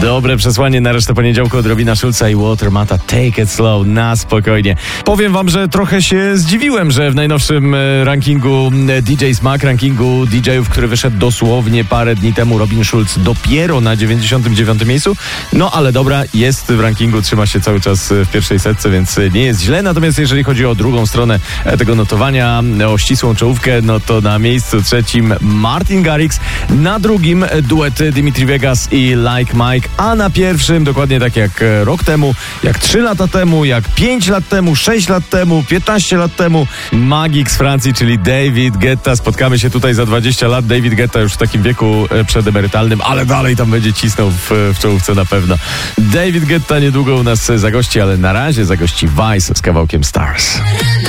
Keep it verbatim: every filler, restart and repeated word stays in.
Dobre przesłanie na resztę poniedziałku od Robina Schulza i Watermata. Take it slow, na spokojnie. Powiem wam, że trochę się zdziwiłem, że w najnowszym rankingu D J Smack, rankingu D J ów, który wyszedł dosłownie parę dni temu, Robin Schulz dopiero na dziewięćdziesiątym dziewiątym miejscu. No ale dobra, jest w rankingu, trzyma się cały czas w pierwszej setce, więc nie jest źle. Natomiast jeżeli chodzi o drugą stronę tego notowania, o ścisłą czołówkę, no to na miejscu trzecim Martin Garrix, na drugim duety Dimitri Vegas i Like Mike, a na pierwszym, dokładnie tak jak rok temu, jak trzy lata temu, jak pięć lat temu, sześć lat temu, piętnaście lat temu, magik z Francji, czyli David Guetta. Spotkamy się tutaj za dwadzieścia lat. David Guetta już w takim wieku przedemerytalnym, ale dalej tam będzie cisnął w, w czołówce na pewno. David Guetta niedługo u nas zagości, ale na razie zagości Vice z kawałkiem Stars.